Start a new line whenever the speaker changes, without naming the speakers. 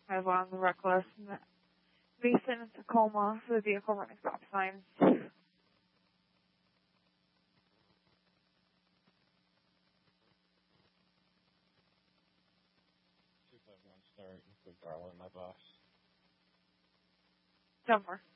5 on the reckless. Mason in Tacoma for the vehicle running stop signs.
251 start, include Garland, my boss.
10-4.